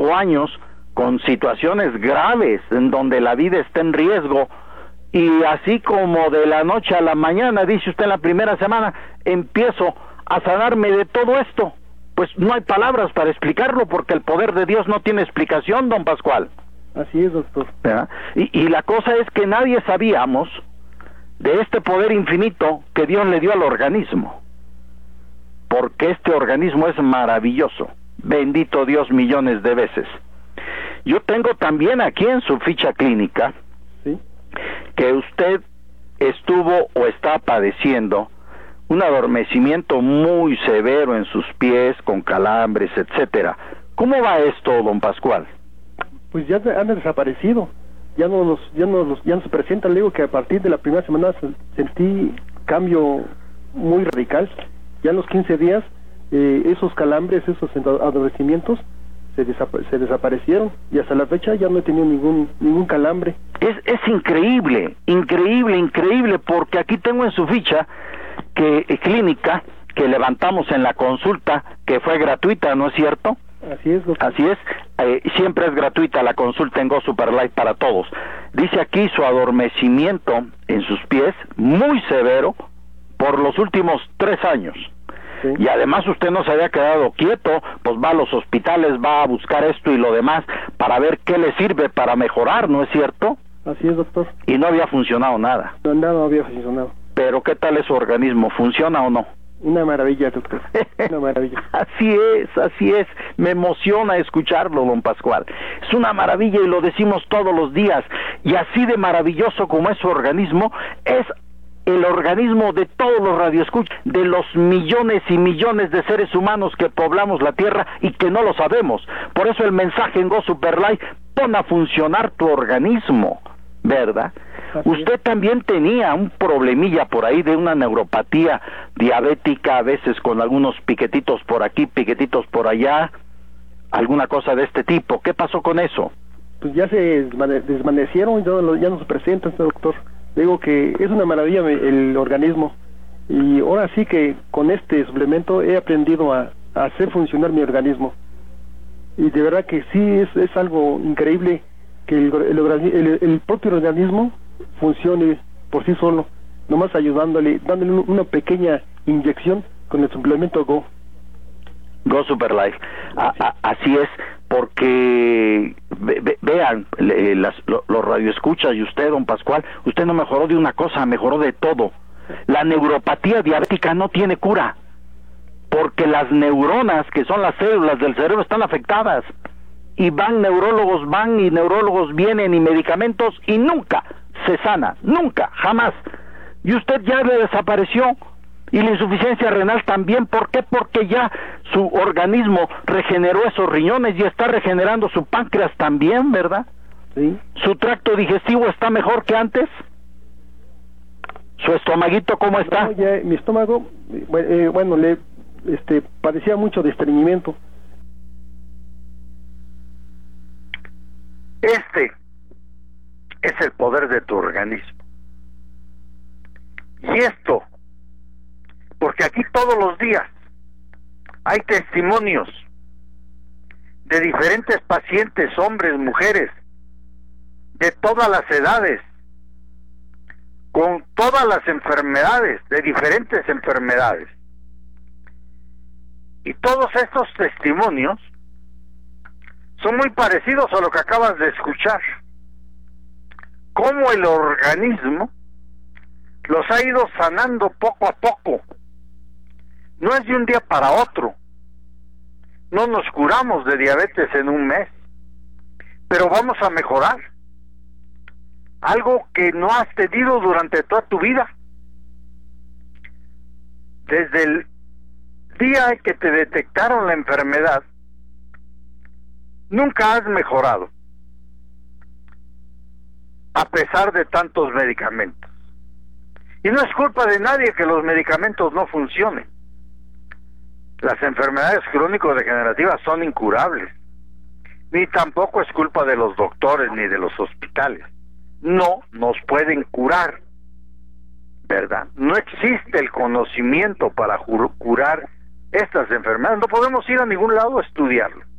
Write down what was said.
5 años con situaciones graves en donde la vida está en riesgo, y así como de la noche a la mañana, dice usted, en la primera semana empiezo a sanarme de todo esto. Pues no hay palabras para explicarlo, porque el poder de Dios no tiene explicación, don Pascual. Así es, doctor. ¿Verdad? Y la cosa es que nadie sabíamos de este poder infinito que Dios le dio al organismo, porque este organismo es maravilloso, bendito Dios millones de veces. Yo tengo también aquí en su ficha clínica, ¿sí?, que usted estuvo o está padeciendo un adormecimiento muy severo en sus pies, con calambres, etcétera. ¿Cómo va esto, don Pascual? Pues ya han desaparecido, ya no se presentan. Le digo que a partir de la primera semana sentí cambio muy radical. Ya en los 15 días, esos calambres, esos adormecimientos se desaparecieron, y hasta la fecha ya no he tenido ningún calambre. Es increíble, porque aquí tengo en su ficha que clínica que levantamos en la consulta, que fue gratuita, ¿no es cierto? Así es, doctor. Así es, siempre es gratuita la consulta en Go Super Life para todos. Dice aquí su adormecimiento en sus pies, muy severo, por los últimos 3 años. Sí. Y además usted no se había quedado quieto, pues va a los hospitales, va a buscar esto y lo demás para ver qué le sirve para mejorar, ¿no es cierto? Así es, doctor. Y no había funcionado nada. No había funcionado. Pero ¿qué tal es su organismo? ¿Funciona o no? Una maravilla, doctor. Una maravilla. Así es. Me emociona escucharlo, don Pascual. Es una maravilla y lo decimos todos los días. Y así de maravilloso como es su organismo, es el organismo de todos los radioescuchas, de los millones y millones de seres humanos que poblamos la Tierra y que no lo sabemos. Por eso el mensaje en Go Super Life: pon a funcionar tu organismo, ¿verdad? Usted también tenía un problemilla por ahí de una neuropatía diabética, a veces con algunos piquetitos por aquí, piquetitos por allá, alguna cosa de este tipo. ¿Qué pasó con eso? Pues ya se desvanecieron y ya no se presenta, doctor. Digo que es una maravilla el organismo, y ahora sí que con este suplemento he aprendido a hacer funcionar mi organismo, y de verdad que sí es algo increíble que el propio organismo funcione por sí solo, nomás dándole una pequeña inyección con el suplemento Go Go Super Life. Así es, porque vean, los radioescuchas y usted, don Pascual, usted no mejoró de una cosa, mejoró de todo. La neuropatía diabética no tiene cura, porque las neuronas, que son las células del cerebro, están afectadas, y neurólogos van y neurólogos vienen y medicamentos, y nunca se sana, nunca, jamás. Y usted ya le desapareció, y la insuficiencia renal también. ¿Por qué? Porque ya su organismo regeneró esos riñones y está regenerando su páncreas también, ¿verdad? Sí. ¿Su tracto digestivo está mejor que antes? ¿Su estomaguito cómo está? No, ya, mi estómago, padecía mucho de estreñimiento. Este es el poder de tu organismo. Y esto, porque aquí todos los días hay testimonios de diferentes pacientes, hombres, mujeres, de todas las edades, con todas las enfermedades, de diferentes enfermedades. Y todos estos testimonios son muy parecidos a lo que acabas de escuchar. Cómo el organismo los ha ido sanando poco a poco. No es de un día para otro. No nos curamos de diabetes en un mes, pero vamos a mejorar algo que no has tenido durante toda tu vida. Desde el día que te detectaron la enfermedad, nunca has mejorado, a pesar de tantos medicamentos. Y no es culpa de nadie que los medicamentos no funcionen. Las enfermedades crónico-degenerativas son incurables. Ni tampoco es culpa de los doctores ni de los hospitales. No nos pueden curar, ¿verdad? No existe el conocimiento para curar estas enfermedades. No podemos ir a ningún lado a estudiarlo.